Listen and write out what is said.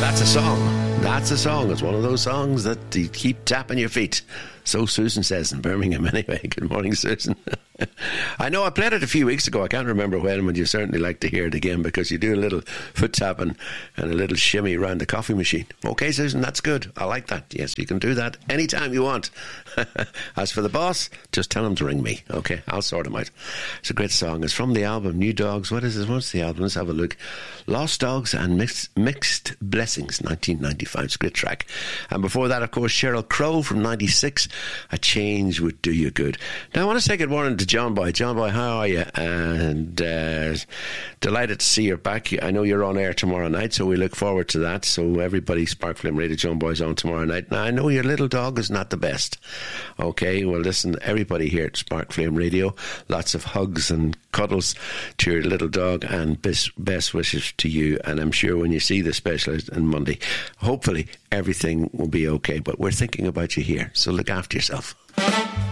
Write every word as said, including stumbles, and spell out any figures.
That's a song. That's a song. It's one of those songs that you keep tapping your feet. So Susan says in Birmingham anyway. Good morning, Susan. I know I played it a few weeks ago. I can't remember when, but you certainly like to hear it again because you do a little foot tapping and a little shimmy around the coffee machine. Okay, Susan, that's good. I like that. Yes, you can do that anytime you want. As for the boss, just tell him to ring me. Okay, I'll sort him out. It's a great song. It's from the album New Dogs. What is it? What's the album? Let's have a look. Lost Dogs and Mixed, Mixed Blessings, nineteen ninety-five. It's a great track. And before that, of course, Sheryl Crow from ninety-six. A change would do you good. Now, I want to say good morning to John Boy. John Boy, how are you? And uh, delighted to see you back. I know you're on air tomorrow night, so we look forward to that. So everybody, Spark Flame Radio, John Boy's on tomorrow night. Now, I know your little dog is not the best. Okay, well, listen, everybody here at Spark Flame Radio, lots of hugs and cuddles to your little dog and best, best wishes to you. And I'm sure when you see the specialist on Monday, hopefully everything will be okay. But we're thinking about you here, so look after yourself.